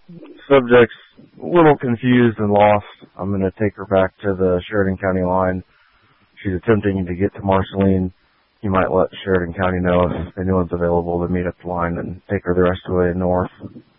Subject's a little confused and lost. I'm going to take her back to the Sheridan County line. She's attempting to get to Marceline. You might let Sheridan County know if anyone's available to meet at the line and take her the rest of the way north.